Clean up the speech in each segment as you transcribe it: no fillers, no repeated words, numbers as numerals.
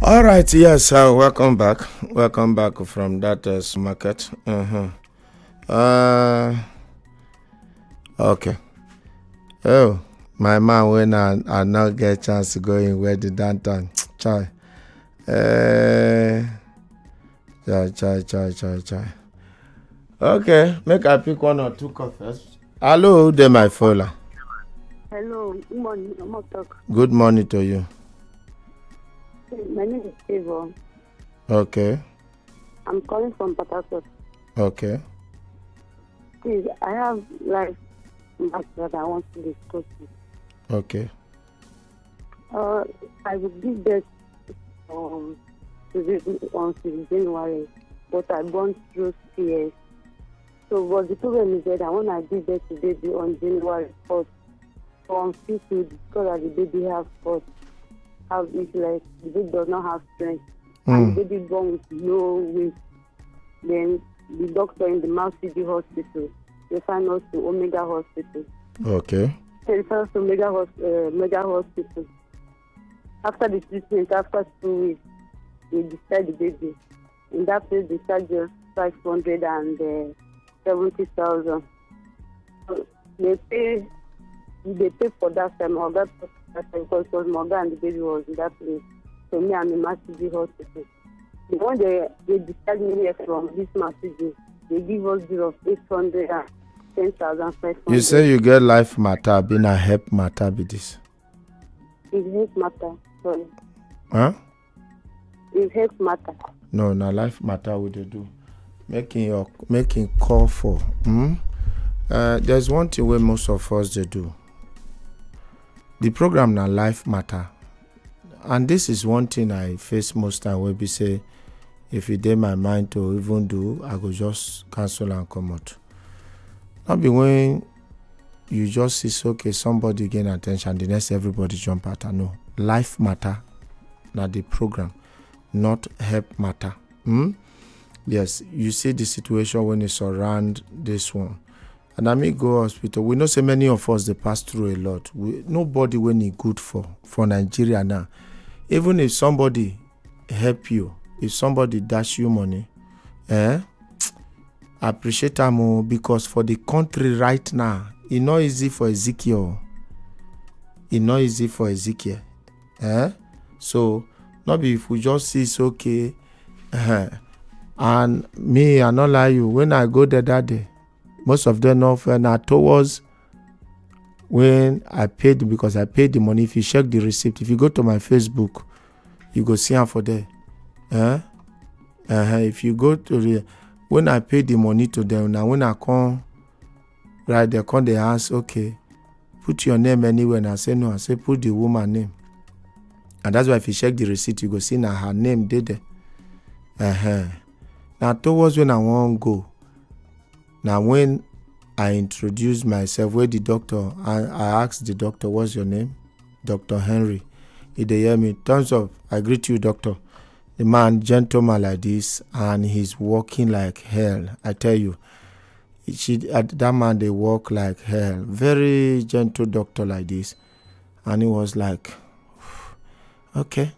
All right, yes, welcome back. Welcome back from that market. Okay. Oh, my man, when I not get chance to go in where the downtown. Chai. Chai. Okay, make I pick one or two coffees. Hello, there, my fella. Hello, good morning. I'm not talk. Good morning to you. My name is Favor. Okay. I'm calling from Port Harcourt. Okay. Please, I have life matter that I want to discuss with. Okay. I will give birth to baby on January, but I born through CS. So, but the problem is that when I give birth to baby on January 4th, so I'm fit to discover that the baby have first. How it's like the baby does not have strength, and the baby born with no weight. Then the doctor in the Mount City Hospital referred us to Omega Hospital. Okay. They referred us to Mega Hospital. After the treatment, after 2 weeks, they discharge the baby. In that place, they charge us 570,000. So they pay for that time. Because it was Morgan and the baby was in that place. So me, I'm in Masiji Hospital. The one they discharged me here from this Masiji, they give us bill of 810,500. You say you get life matter, been a help matter be this. It's health matter, sorry. Huh? It's health matter. No, life matter what they do. Making call for. There's one thing where most of us they do. The program na life matter. And this is one thing I face most time where we say, if it in my mind to even do, I go just cancel and come out. Not be when you just see, okay, somebody gain attention, the next everybody jump out. No, life matter, na the program, not help matter. Yes, you see the situation when it surround this one. And I may go hospital. We know so many of us they pass through a lot. Nobody when it good for Nigeria now. Even if somebody help you, if somebody dash you money, appreciate them because for the country right now, it's not easy for Ezekiel. So not be if we just see it's okay. And me, I not lie you. When I go there that day, most of them know now towards when I paid because I paid the money. If you check the receipt, if you go to my Facebook, you go see them for there. If you go to when I paid the money to them, now when I come, right, they come, they ask, okay, put your name anywhere. And I say no. I say put the woman name, and that's why if you check the receipt, you go see now her name did there. Now towards when I want go. Now, when I introduced myself, where the doctor, I asked the doctor, what's your name? Dr. Henry. He dey hear me. Thumbs up. I greet you, doctor. The man, gentleman like this, and he's walking like hell. I tell you, that man, they walk like hell. Very gentle doctor like this. And he was like, okay.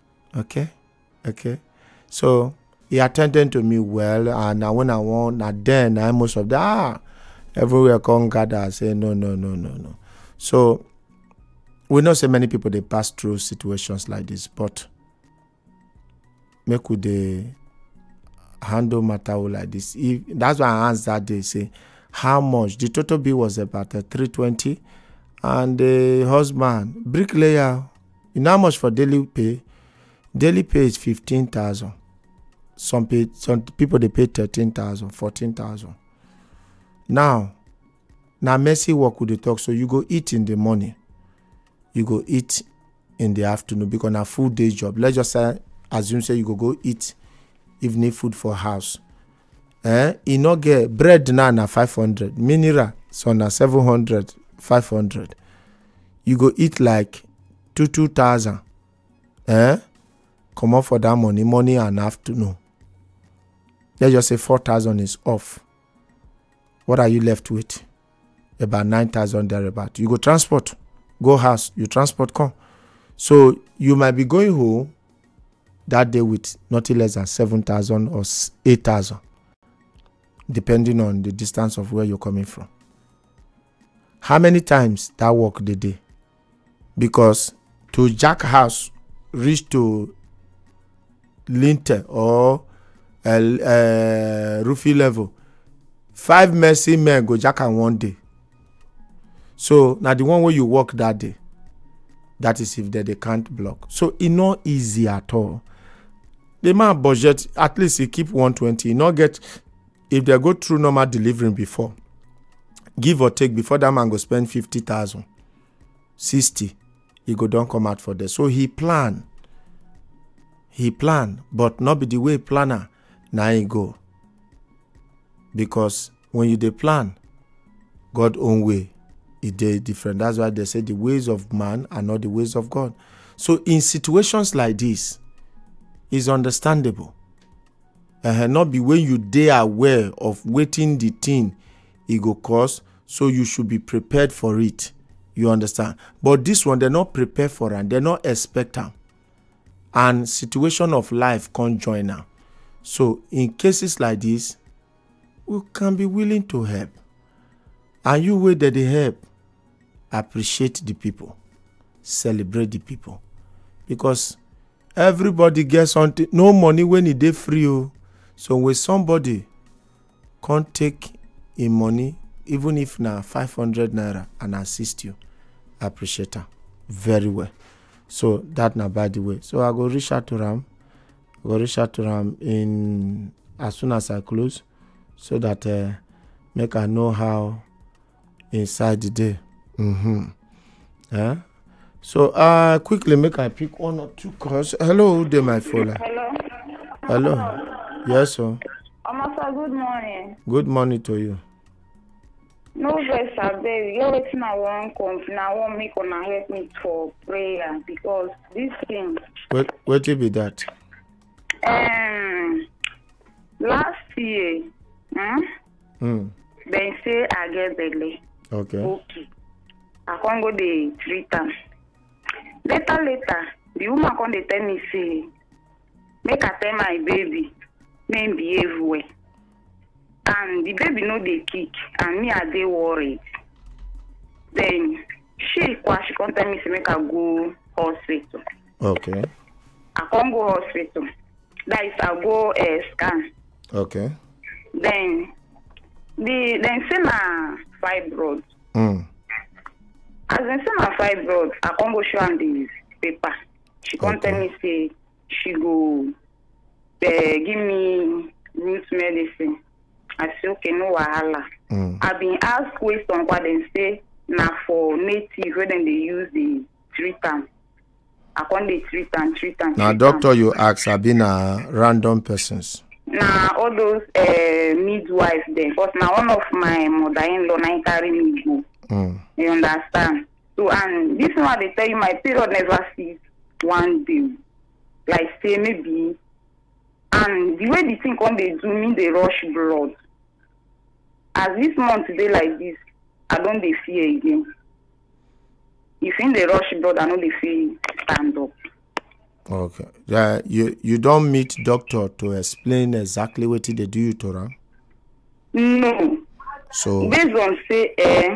So, he attended to me well, and when I want, then I most of them, everywhere come gather, I say no. So we know so many people they pass through situations like this, but make we they handle matter like this. That's why I asked that day, say how much the total bill was about 320, and the husband bricklayer, you know how much for daily pay? Daily pay is 15,000. Some people they pay 13,000, 14,000. Now messy work with the talk. So you go eat in the morning, you go eat in the afternoon because na full day job. Let's just assume you go eat evening food for house. You not get bread now na 500, mineral so na 700, 500. You go eat like 2,000. Come up for that morning and afternoon. Let's just say 4,000 is off. What are you left with? About 9,000 thereabout. You go transport, go house, you transport come. So you might be going home that day with nothing less than 7,000 or 8,000, depending on the distance of where you're coming from. How many times that work the day? Because to jack house reach to lintel or roofing level, 5 mercy men go jack am one day. So now the one where you work that day, that is if they can't block. So it's not easy at all. The man budget, at least he keep 120. He not get, if they go through normal delivering before, give or take, before that man go spend 50,000, 60, he go don't come out for this. So he plan, but not be the way planner now he go. Because when you dey plan, God own way, it dey different. That's why they say the ways of man are not the ways of God. So in situations like this, it's understandable. Not be when you dey aware of waiting the thing it go cause, so you should be prepared for it. You understand? But this one, they're not prepared for it. They're not expect them. And situation of life can't join now. So in cases like this, we can be willing to help. And you wait that they help, appreciate the people, celebrate the people. Because everybody gets something, no money when it dey free. So when somebody can't take in money, even if na 500 naira, and assist you, appreciate her very well. So that na by the way. So I go reach out to Ram. In as soon as I close, so that make I know how inside the day. So quickly make I pick 1 or 2 calls. Hello, there my phone. Hello. Yes, sir. Amasa, good morning. Good morning to you. No verse, I beg. You wetin I want come. I want make una help me for prayer because this thing. What will be that? Last year, they say I get belly. Okay. I can't go the 3 times. Later, the woman come dey tell me say, make I tell my baby, make behave well. And the baby no dey kick, and me I dey worried. Then she come tell me say make I go hospital. Okay. I can't go hospital. That is I go scan. Okay. Then say na fibroid. As they say na fibroid, I can't go show am the paper. She can't tell me say she go give me root medicine. I say okay, no wahala. I've been asked question what they say na for native where then they use the 3 times. I can't dey 3 times. Now doctor you ask have been a random persons. Now all those midwives there, because now one of my mother-in-law now carry me go. You understand? So and this one they tell you my period never cease one day. Like say maybe, and the way the thing come they do me they rush blood. As this month they like this, I don't dey fear again. If in the rush blood, I know they feel stand up. Okay. Yeah, you don't meet doctor to explain exactly what they do you to her? No. So based on say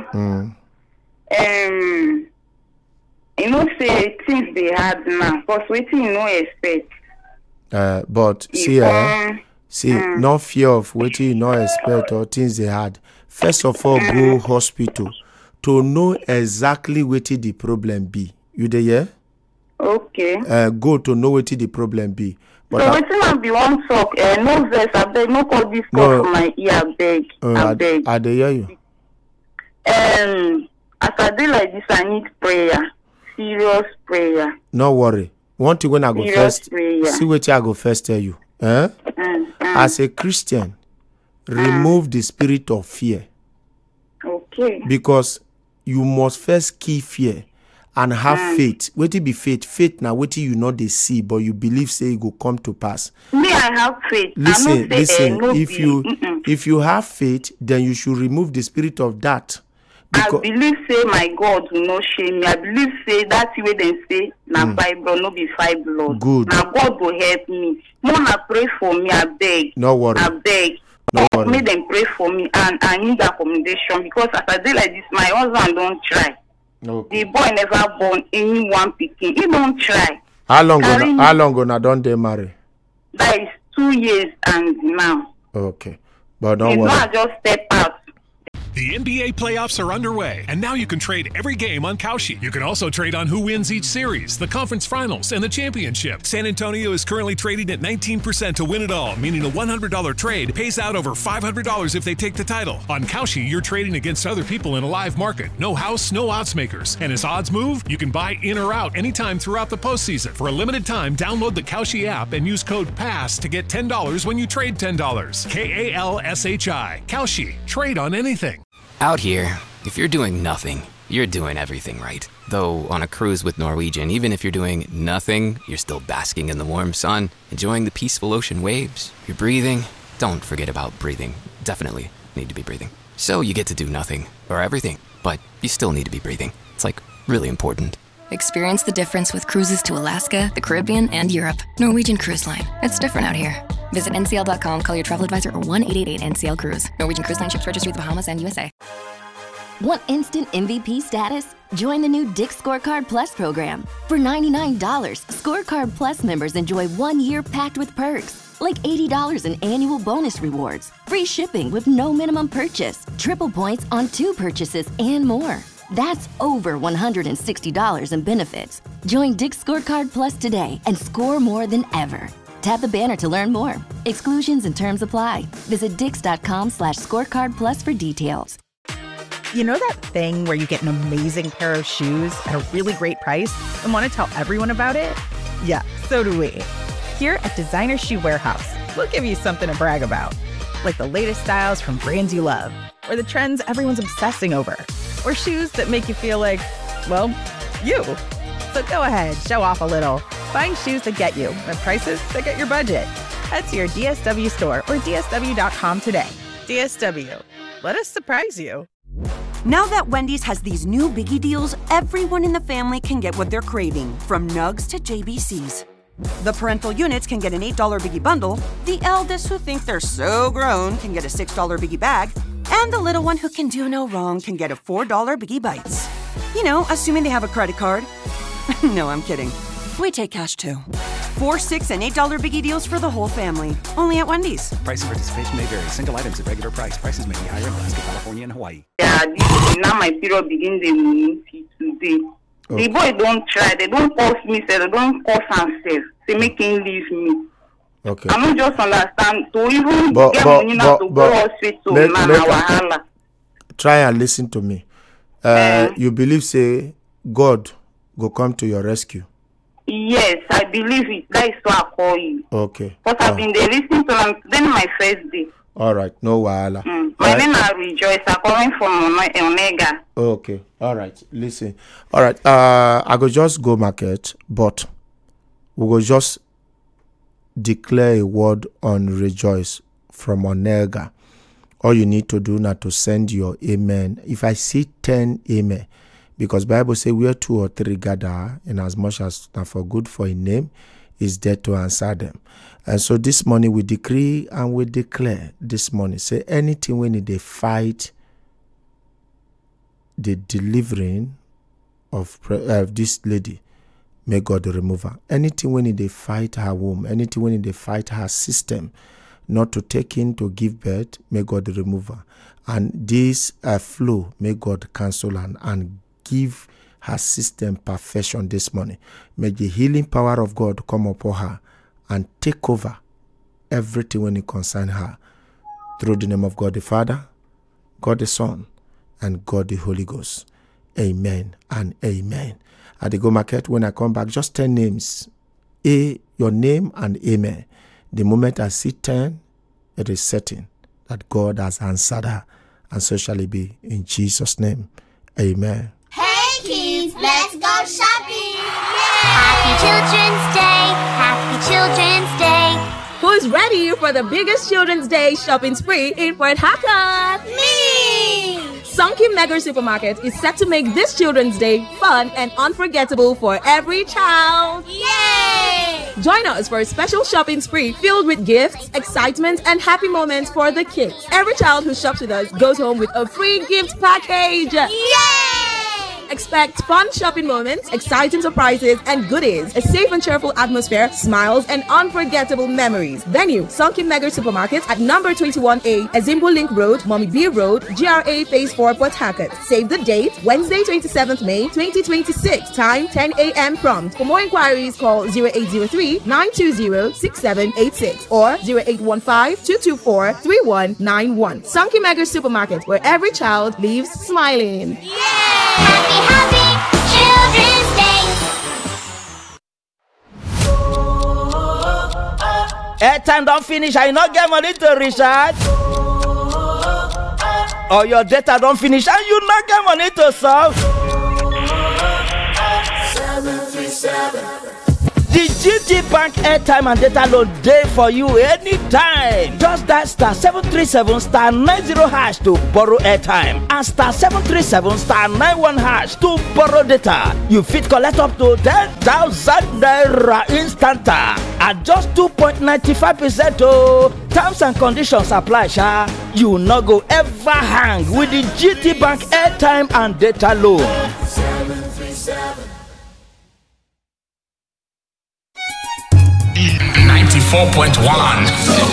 you know say things they had now, because waiting you no expect. But see, no fear of what you no expect or things they had. First of all, go hospital to know exactly what the problem be. You there? Yeah? Okay. Go to know what the problem be. But so wetin I be one talk, no verse, I beg, no call this call for my ear, I beg. I dey hear you. As I do like this, I need prayer. Serious prayer. No worry. One thing when I go Serious first, prayer. see what I go first tell you. As a Christian, remove the spirit of fear. Okay. Because you must first kill fear and have faith. Wetin be faith? Faith now wetin you know they see, but you believe say it go come to pass. Me, I have faith. Listen. No If you have faith, then you should remove the spirit of that. I believe say my God will not shame me. I believe say that way they say na fibroid, no be fibroid. Good. Now God will help me. Mona pray for me, I beg. No worry. I beg. No worry. Make them pray for me, and I need accommodation because as I do like this, my husband don't try. Okay. The boy never born anyone picking. He don't try. How long gonna don't they marry? That is 2 years and now. Okay. But don't worry. Not just step out. The NBA playoffs are underway, and now you can trade every game on Kalshi. You can also trade on who wins each series, the conference finals, and the championship. San Antonio is currently trading at 19% to win it all, meaning a $100 trade pays out over $500 if they take the title. On Kalshi, you're trading against other people in a live market. No house, no odds makers. And as odds move, you can buy in or out anytime throughout the postseason. For a limited time, download the Kalshi app and use code PASS to get $10 when you trade $10. KALSHI. Kalshi. Trade on anything. Out here, if you're doing nothing, you're doing everything right. Though on a cruise with Norwegian, even if you're doing nothing, you're still basking in the warm sun, enjoying the peaceful ocean waves. You're breathing. Don't forget about breathing. Definitely need to be breathing. So you get to do nothing, or everything, but you still need to be breathing. It's like really important. Experience the difference with cruises to Alaska, the Caribbean, and Europe. Norwegian Cruise Line. It's different out here. Visit ncl.com, call your travel advisor, or 1-888-NCL-CRUISE. Norwegian Cruise Line ships registry the Bahamas and USA. Want instant MVP status? Join the new Dick's Scorecard Plus program. For $99, Scorecard Plus members enjoy 1 year packed with perks, like $80 in annual bonus rewards, free shipping with no minimum purchase, triple points on 2 purchases, and more. That's over $160 in benefits. Join Dick's Scorecard Plus today and score more than ever. Tap the banner to learn more. Exclusions and terms apply. Visit dix.com/scorecard plus for details. You know that thing where you get an amazing pair of shoes at a really great price and want to tell everyone about it? Yeah, so do we. Here at Designer Shoe Warehouse, we'll give you something to brag about. Like the latest styles from brands you love, or the trends everyone's obsessing over, or shoes that make you feel like, well, you. So go ahead, show off a little. Find shoes that get you at prices that get your budget. Head to your DSW store or DSW.com today. DSW, let us surprise you. Now that Wendy's has these new biggie deals, everyone in the family can get what they're craving, from nugs to JBCs. The parental units can get an $8 biggie bundle, the eldest who think they're so grown can get a $6 biggie bag, and the little one who can do no wrong can get a $4 biggie bites. You know, assuming they have a credit card. No, I'm kidding. We take cash too. 4, 6, and $8 biggie deals for the whole family. Only at Wendy's. Price and participation may vary. Single items at regular price. Prices may be higher in Alaska, California, and Hawaii. Yeah, now my period begin the money today. Okay. The boy don't try. They don't force me. They don't force themselves. They make him leave me. Okay. I don't just understand. To even get money now to go hospital. Try and listen to me. You believe, say, God go come to your rescue? Yes, I believe it. That is why I call you. Okay. But I've been there listening to them. Then my first day. All right, no wahala. My name is Rejoice. I'm calling from Omega. Okay, all right. Listen, all right. I go just go market, but we will just declare a word on Rejoice from Onega. All you need to do now to send your amen. If I see 10 amen, because Bible say where 2 or 3 gather, in as much as not for good for a name, is there to answer them. And so this morning we decree and we declare this morning. Say anything when they fight the delivering of this lady, may God remove her. Anything when they fight her womb, anything when they fight her system, not to take in to give birth, may God remove her. And this flow, may God cancel and give her system perfection this morning. May the healing power of God come upon her and take over everything when it concerns her. Through the name of God the Father, God the Son, and God the Holy Ghost. Amen and amen. At the Go Market, when I come back, just 10 names. Your name and amen. The moment I see 10, it is certain that God has answered her, and so shall it be. In Jesus' name, amen. Hey kids, let's go shopping! Yay! Happy Children's Day! Happy Children's Day! Who's ready for the biggest Children's Day shopping spree in Port Harcourt? Me! Sunky Mega Supermarket is set to make this Children's Day fun and unforgettable for every child. Yay! Join us for a special shopping spree filled with gifts, excitement, and happy moments for the kids. Every child who shops with us goes home with a free gift package. Yay! Expect fun shopping moments, exciting surprises, and goodies. A safe and cheerful atmosphere, smiles, and unforgettable memories. Venue, Sunky Mega Supermarket at number 21A, Azimbo Link Road, Mommy B Road, GRA Phase 4, Port Harcourt. Save the date, Wednesday, 27th May, 2026. Time, 10 a.m. prompt. For more inquiries, call 0803-920-6786 or 0815-224-3191. Sunky Mega Supermarket, where every child leaves smiling. Happy Children's Day! Airtime don't finish, I not get money to recharge. Or your data don't finish and you not get money to solve. 737. The GT Bank airtime and data load day for you anytime. Just dial star 737 star 90 hash to borrow airtime and star 737 star 91 hash to borrow data. You fit collect up to 10,000 naira instanta at just 2.95%. Oh, terms and conditions apply, sha. You no go ever hang with the GT Bank airtime and data load. 737. 94.1.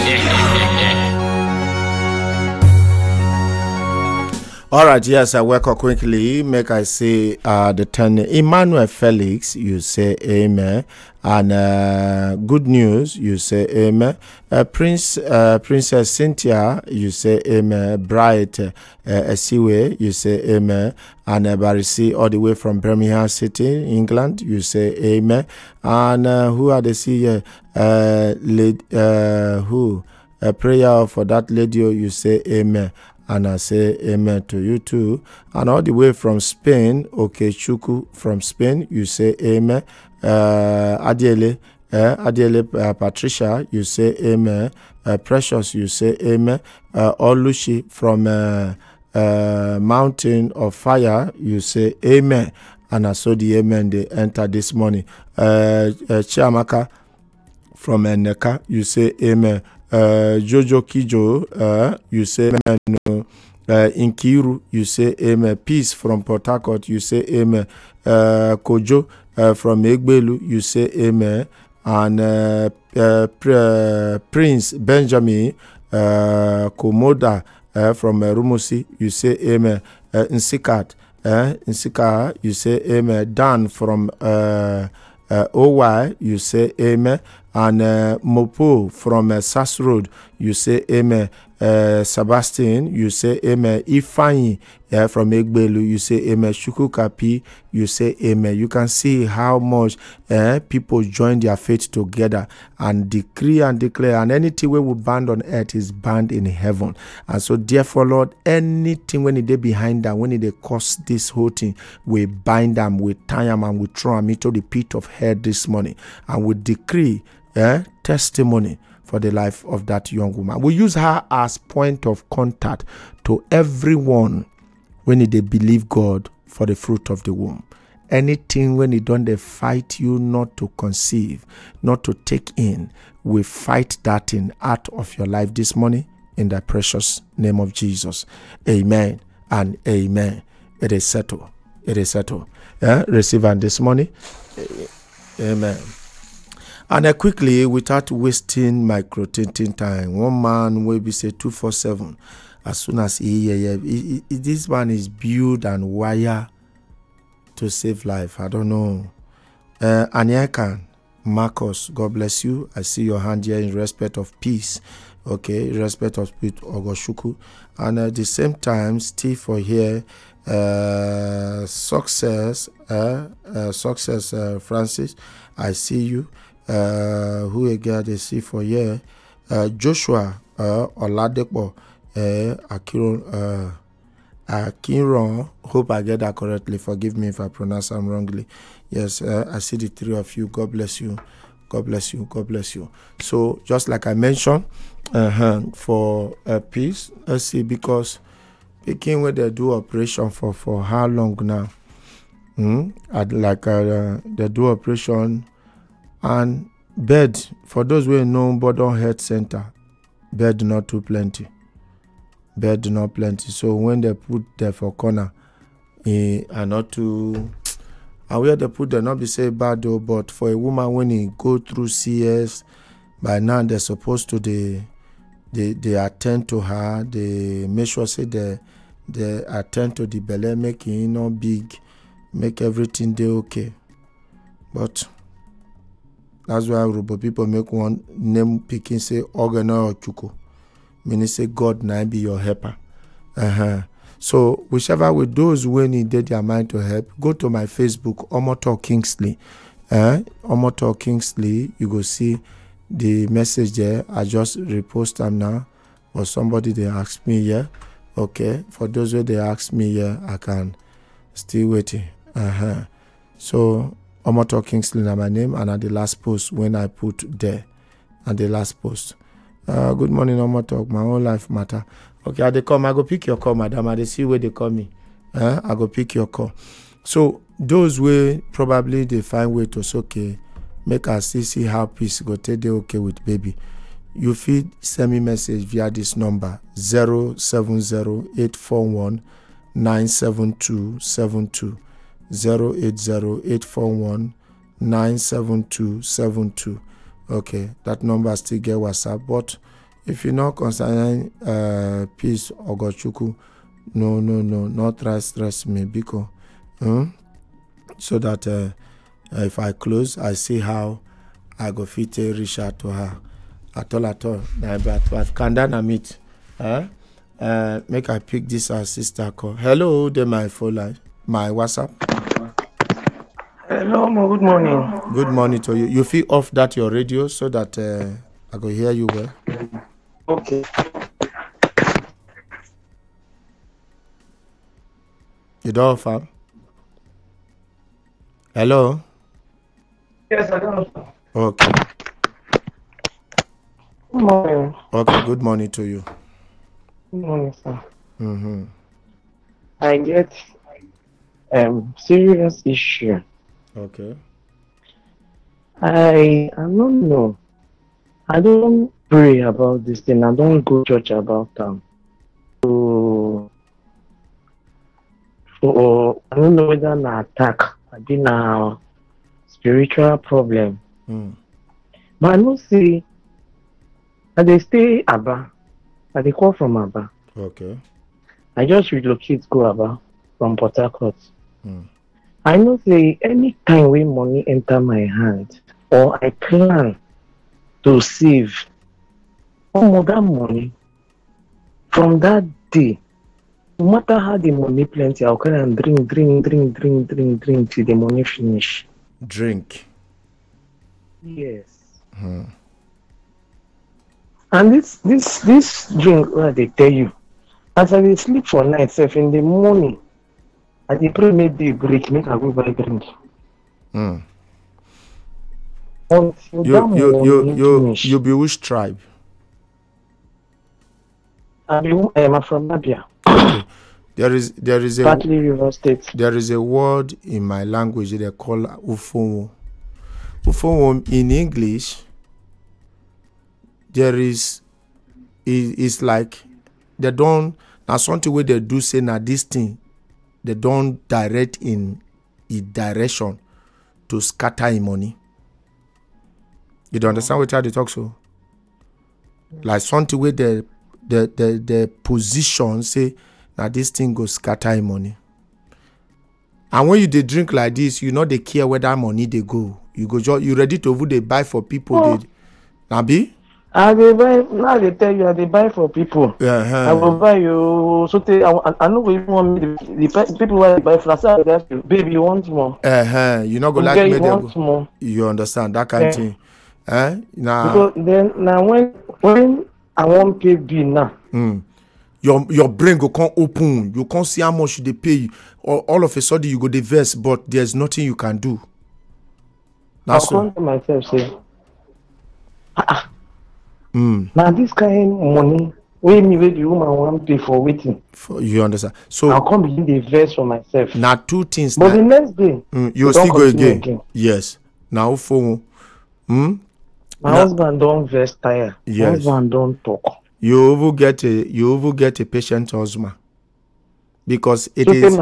All right, yes, I work quickly. Make I say the 10. Emmanuel Felix, you say amen. And good news, you say amen. Princess Cynthia, you say amen. Bright Esiwe, you say amen. And Barisi, all the way from Birmingham City, England, you say amen. And who are they see here? Who? A prayer for that lady, you say amen. And I say amen to you too. And all the way from Spain, okay, Chuku from Spain, you say amen. Adiele, Patricia, you say amen. Precious, you say amen. Olushi from Mountain of Fire, you say amen. And I saw the amen they enter this morning. Chiamaka from Neka, you say amen. Jojo Kijo, you say amen. Inkiru, you say amen. Peace from Port Harcourt, you say amen. Kojo from Egbelu, you say amen. And Prince Benjamin Komoda from Rumusi, you say amen. Nsikat, you say amen. Dan from OY, you say amen. And Mopo from Sass Road, you say amen. Sebastian, you say amen. Ifeanyi from Egbelu, you say amen. Shukukapi, you say amen. You can see how much people join their faith together and decree and declare, and anything we will bind on earth is bound in heaven. And so therefore, Lord, anything when they behind them, when they cause this whole thing, we bind them, we tie them, and we throw them into the pit of hell this morning, and we decree testimony for the life of that young woman. We use her as point of contact to everyone when they believe God for the fruit of the womb. Anything when they don't, they fight you not to conceive, not to take in, we fight that thing out of your life this morning in the precious name of Jesus. Amen and amen. It is settled. It is settled. Receive and this morning. Amen. And quickly, without wasting my micro-tinting time, one man will be say 247. As soon as this man is built and wired to save life. I don't know. Anyakan, Marcos, God bless you. I see your hand here in respect of peace. Okay, in respect of spirit, Ogoshuku. And at the same time, Steve for here, success, Francis, I see you. Who again they see for here? Joshua Oladepo Akinron. Hope I get that correctly. Forgive me if I pronounce them wrongly. Yes, I see the three of you. God bless you. God bless you. God bless you. So just like I mentioned, for peace, let's see, because Picking where they do operation for how long now? They do operation and bed for those who know Bodon Health Center. Bed not too plenty. Bed not plenty. So when they put there for corner, and not too. And where they put there not be say bad though, but for a woman when he go through CS, by now they're supposed to they attend to her. They make sure say they attend to the belly, make it not big, make everything they okay. But that's why Yoruba people make one name picking say Ogana or Chuko. Meaning say God now be your helper. So whichever with those when he did their mind to help, go to my Facebook, Omoto Kingsley. Omoto Kingsley, you go see the message there. I just repost them now. Or somebody they ask me here. Okay. For those where they ask me here, I can still waiting. So Omoto Kingsley is my name, and at the last post when I put there, at the last post. Good morning, Omoto. My whole life matter. Okay, I go pick your call, madam. I see where they call me. I go pick your call. So those way probably they find way to say, okay, make us see how peace go take they okay with baby. You feed send me message via this number 070-841-97272 080-841-97272. Okay, that number still get WhatsApp, but if you're not concerning peace or Gochuku, no, not try stress me because so that if I close, I see how I go fit reach out to her. At all. But Kandana meet. Make I pick this sister call. Hello, they my phone line, my WhatsApp. Hello, good morning. Good morning to you. You feel off that your radio so that I go hear you well. Okay. You don't have? Hello? Yes, I don't. Okay. Good morning. Okay, good morning to you. Good morning, sir. I get serious issue. Okay. I don't know. I don't pray about this thing. I don't go church about them. So I don't know whether an attack. I been a spiritual problem. But I know see, they stay Aba. They call from Aba. Okay. I just relocate go Aba from Port Harcourt. I know say anytime when money enter my hand or I plan to save more that money from that day, no matter how the money plenty, I'll carry and drink till the money finish. Drink. Yes. And this drink where they tell you, as I sleep for night, self in the morning, I dey pray make day break, make I go buy drink. You be which tribe? I'm from Abia. Okay. There is a Partly River State. There is a word in my language they call ufonwo. Ufonwo in English. There is like they don't now something where they do say now this thing they don't direct in a direction to scatter in money. You don't understand what I talk so? Like something where the position say now this thing goes scatter in money. And when you they drink like this, you know they care where that money they go. You go you ready to they buy for people. Nabi? I dey buy now. They tell you I dey buy for people. I will buy you. So I know we want me the people who buy for us. Baby, you want more? You not go like me. You want more? You understand that kind of thing? Now. Because then now when I want pay bill now. Your brain go can't open. You can't see how much they pay. All of a sudden you go diverse, but there's nothing you can do. I'll come to myself say. Now this kind of money Wey me wey the woman wan pay for waiting. For you understand? So I'll come begin the verse for myself. Now two things. But the next day, you still go again. Yes. Now for my husband don't verse tire. Yes. My husband don't talk. You will get a patient husband. Because it so is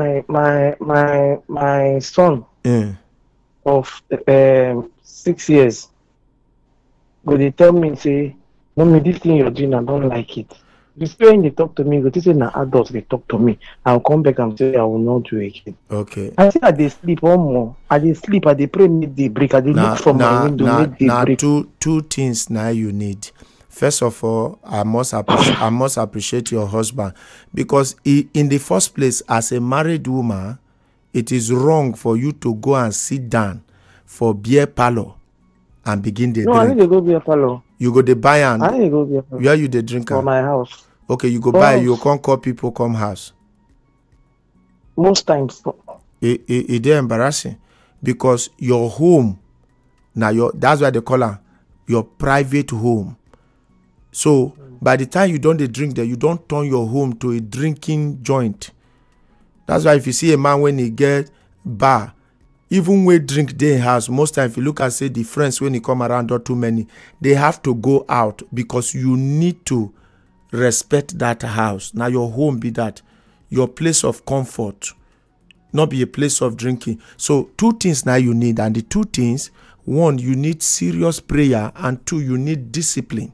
my son of 6 years. But they tell me, say, Mommy, this thing you're doing, I don't like it. The spirit they talk to me, but this is an adult they talk to me. I'll come back and say I will not do it again. Okay. I say they sleep one more. I they sleep, I they pray make they break. I they look from my window make they break. Two things now you need. First of all, I must appreciate your husband, because in the first place, as a married woman, it is wrong for you to go and sit down for beer parlor and begin the drink. I need to go beer parlor. You go the buy and I need to go beer parlor. Where you the drink for my house. Okay, you go buy. You can't call people come house. Most times. It embarrassing, because your home now that's why they call her your private home. So by the time you don't drink there, you don't turn your home to a drinking joint. That's why if you see a man when he get bar, even when drink day house, most time if you look and say the friends when he come around or too many, they have to go out, because you need to respect that house. Now your home be that your place of comfort, not be a place of drinking. So two things now you need, and the two things, one, you need serious prayer, and two, you need discipline.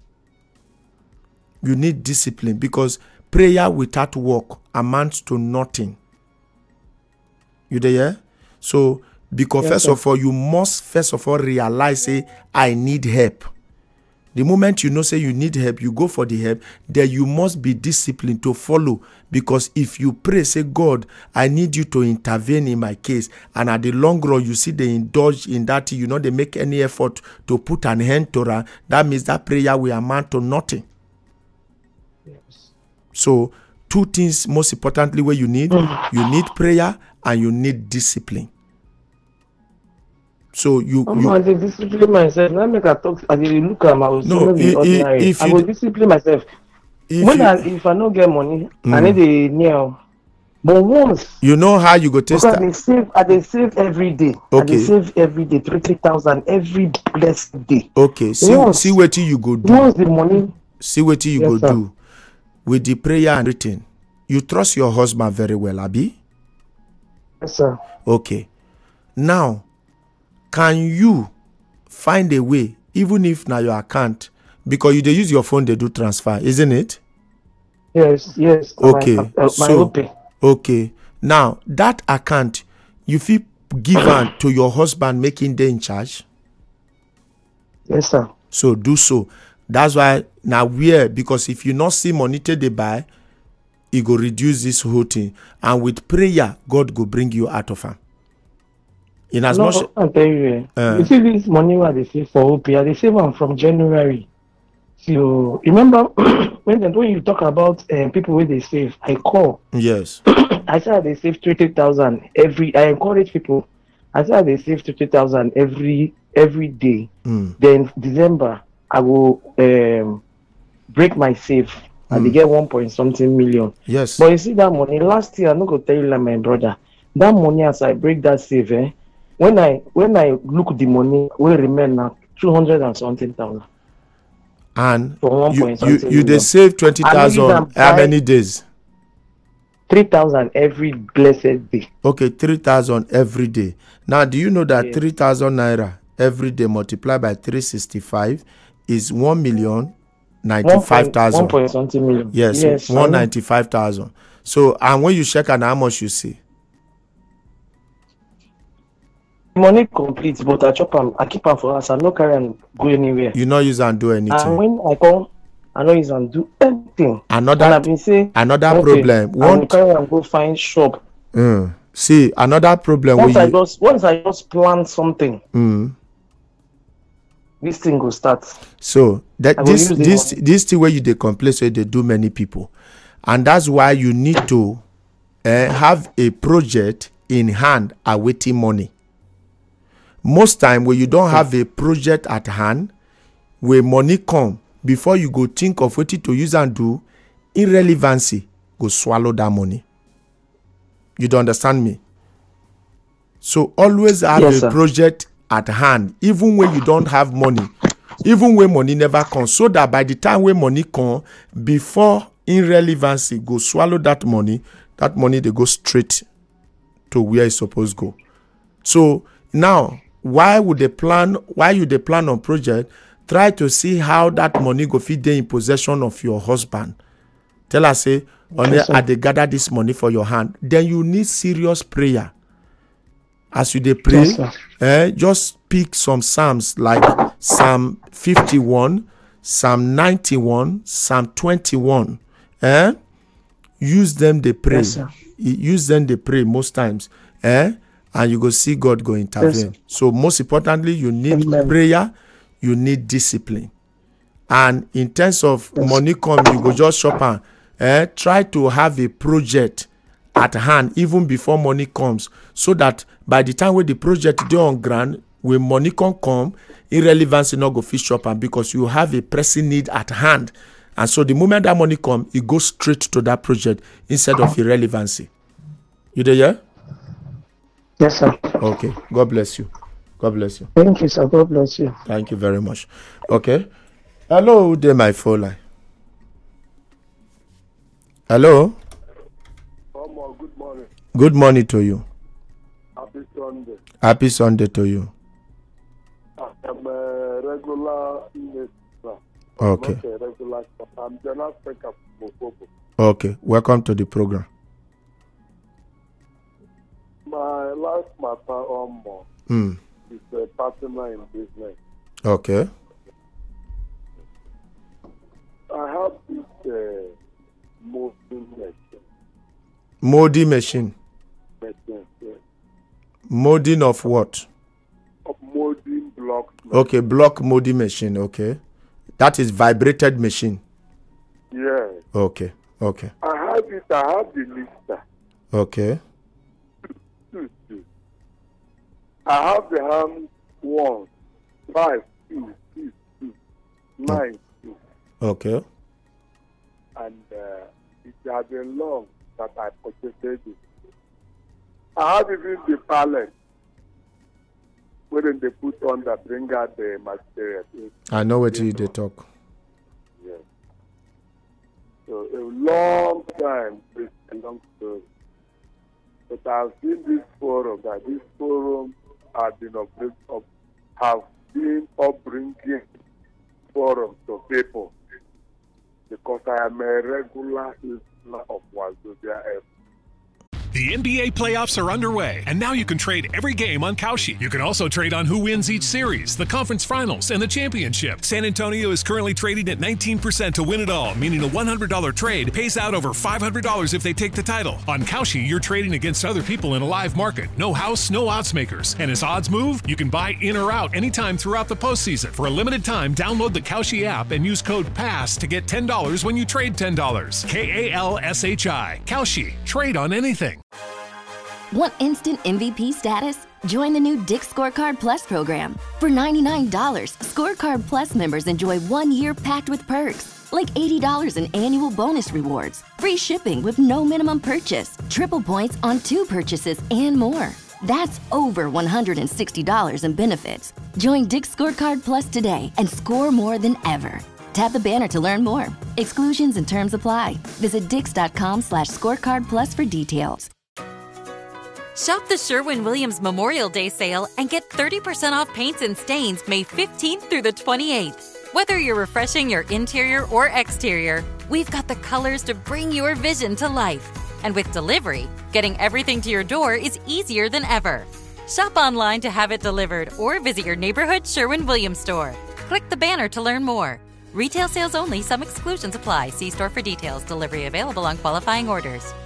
You need discipline, because prayer without work amounts to nothing. You there? So, because first of all, you must realize, say, I need help. The moment you know, say you need help, you go for the help, then you must be disciplined to follow. Because if you pray, say, God, I need you to intervene in my case, and at the long run, you see they indulge in that, they make any effort to put an end to that, that means that prayer will amount to nothing. Yes. So, two things most importantly where you need prayer and you need discipline. So I dey discipline myself. Now make I talk. I dey look at my ordinary. I will discipline myself. If I don't get money, I need a nail. But once you know how you go test that. I dey save every day. Okay. I dey save every day 3,000 every blessed day. Okay. See what you go do. Once the money. See what you go do with the prayer and written. You trust your husband very well, Abi? Yes, sir. Okay. Now, can you find a way, even if now your account, because you dey use your phone, they do transfer, isn't it? Yes. Okay. My okay. Now, that account, you feel given to your husband, making them in charge? Yes, sir. So do so. That's why now because if you not see money till they buy, it go reduce this whole thing. And with prayer, God go bring you out of him. In as much I'll tell you, you see this money what they save for OP, they save them from January. So remember when you talk about people where they save, I call. Yes. I said they save 20,000 every. I encourage people. I said they save 20,000 every day. Then December I will break my save and they get 1.something million. Yes. But you see that money last year, I'm not gonna tell you like my brother. That money as I break that save, when I look at the money, we remain now 200 and something thousand. And you they save 20,000 how many days? 3,000 every blessed day. Okay, 3,000 every day. Now, do you know that 3,000 naira every day multiplied by 365 is 1,095,000? 1.something million. Yes, 195,000. So, and when you check on how much you see? Money complete, but I keep am for us. I no carry and go anywhere. You not use and do anything. And when I come, I no use and do anything. Another problem. I carry and go find shop. See, another problem. Once I just plan something, this thing will start. So that this thing where you dey complain, so they do many people, and that's why you need to have a project in hand awaiting money. Most time when you don't have a project at hand, where money come, before you go think of what to use and do, irrelevancy go swallow that money. You don't understand me? So always have a project at hand, even when you don't have money, even when money never comes, so that by the time when money comes, before irrelevancy go swallow that money they go straight to where it's supposed to go. So now, why you dey plan on project? Try to see how that money go fit dey in possession of your husband. Tell her say, I dey gather this money for your hand. Then you need serious prayer. As you dey pray, just pick some psalms like Psalm 51, Psalm 91, Psalm 21. Use them they pray. Use them they pray most times. And you go see God go intervene. So most importantly, you need prayer, you need discipline. And in terms of money come, you go just shop and try to have a project at hand even before money comes, so that by the time when the project dey on ground, when money come, irrelevancy not go fit shop am, because you have a pressing need at hand. And so the moment that money come, it goes straight to that project instead of irrelevancy. You there, yeah? Yes, sir. Okay. God bless you. God bless you. Thank you, sir. God bless you. Thank you very much. Okay. Hello, there, my phone line. Hello. Good morning. Good morning to you. Happy Sunday. Happy Sunday to you. I'm a regular investor. Okay. I'm not a regular shop. I'm General Speaker for Bobo. Okay. Welcome to the program. My life matter is a partner in business. Okay. I have this molding machine. Molding machine. Yes. Molding of what? Of molding blocks. Okay, block molding machine. Okay. That is vibrated machine. Yes. Okay. I have it. I have the lister. Okay. I have the hand 1, 5, 2, 6, 2, 9, 2. Okay. And it has been long that I purchased it. I have even the pallet where they put on that bring out the material. I know what you they talk. Yes. So a long time, it's a long story. But I've seen this forum, that this forum have been upbringing forums to people, because I am a regular listener of Wazobia FM. The NBA playoffs are underway, and now you can trade every game on Kalshi. You can also trade on who wins each series, the conference finals, and the championship. San Antonio is currently trading at 19% to win it all, meaning a $100 trade pays out over $500 if they take the title. On Kalshi, you're trading against other people in a live market. No house, no odds makers. And as odds move, you can buy in or out anytime throughout the postseason. For a limited time, download the Kalshi app and use code PASS to get $10 when you trade $10. KALSHI. Kalshi. Trade on anything. Want instant MVP status? Join the new Dick's Scorecard Plus program. For $99, Scorecard Plus members enjoy 1 year packed with perks, like $80 in annual bonus rewards, free shipping with no minimum purchase, triple points on 2 purchases, and more. That's over $160 in benefits. Join Dick's Scorecard Plus today and score more than ever. Tap the banner to learn more. Exclusions and terms apply. Visit dix.com/scorecardplus for details. Shop the Sherwin-Williams Memorial Day sale and get 30% off paints and stains May 15th through the 28th. Whether you're refreshing your interior or exterior, we've got the colors to bring your vision to life. And with delivery, getting everything to your door is easier than ever. Shop online to have it delivered or visit your neighborhood Sherwin-Williams store. Click the banner to learn more. Retail sales only. Some exclusions apply. See store for details. Delivery available on qualifying orders.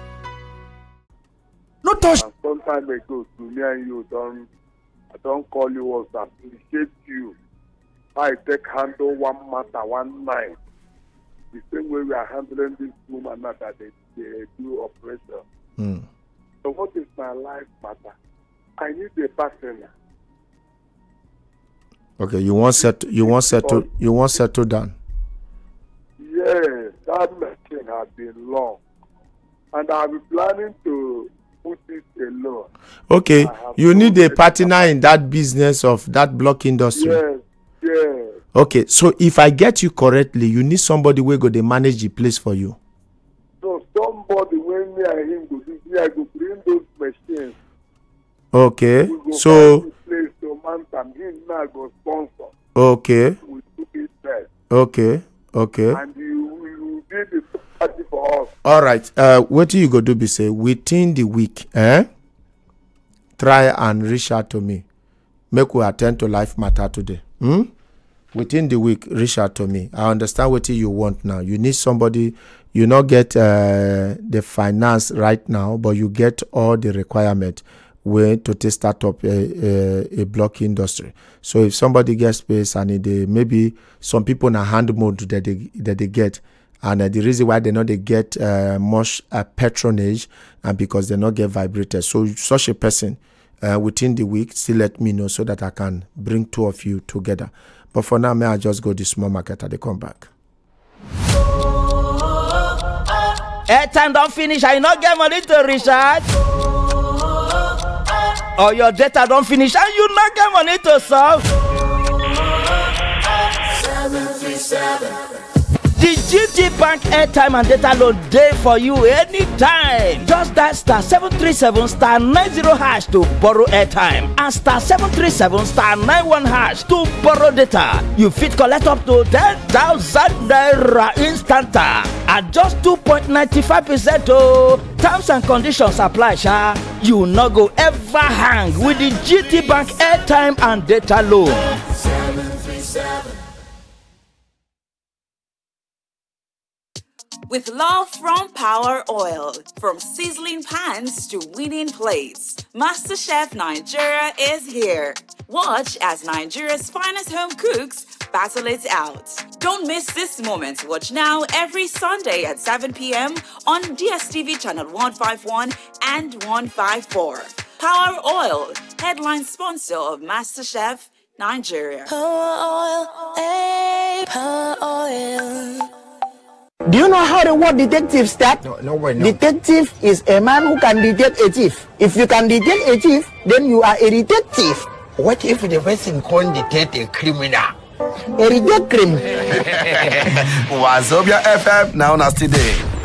No touch. Some time ago, to me and you, I don't call you was appreciate you. I take handle one matter, one night. The same way we are handling this woman that they do operation. So what is my life matter? I need a partner. Okay, you want settle down. has been long. And I'll be planning to put it alone. Okay, you need a partner in that business of that block industry. Yes. Okay, so if I get you correctly, you need somebody who go to manage the place for you. So somebody when me and him go do, I go bring those machines. Okay, so place to man and him now go sponsor. Okay. We do it best. Okay. And you did the party for us. All right. What you go do be say within the week, try and reach out to me. Make we attend to life matter today. Within the week, reach out to me. I understand what you want now. You need somebody. You not get the finance right now, but you get all the requirement way to start up a block industry. So if somebody gets space and maybe some people in a hand mode that they get, and the reason why they get much patronage and because they not get vibrated. So such a person within the week, still let me know so that I can bring two of you together. But for now, may I just go to the small market and they come back. Airtime don't finish, I not get money to recharge. Or your data don't finish and you not get money to solve. 737. The GT Bank airtime and data load day for you anytime. Just dial star 737 star 90 hash to borrow airtime and star 737 star 91 hash to borrow data. You fit collect up to 10,000 naira instanta at just 2.95%. Oh, terms and conditions apply, sha. You no go ever hang with the GT Bank airtime and data loan. 737. With love from Power Oil, from sizzling pans to winning plates, MasterChef Nigeria is here. Watch as Nigeria's finest home cooks battle it out. Don't miss this moment. Watch now every Sunday at 7 p.m. on DSTV channel 151 and 154. Power Oil, headline sponsor of MasterChef Nigeria. Power Oil, hey, Power Oil. Do you know how the word detective starts? No. Detective is a man who can detect a thief. If you can detect a thief, then you are a detective. What if the person can't detect a criminal? A detective criminal. Wazobia FM now today.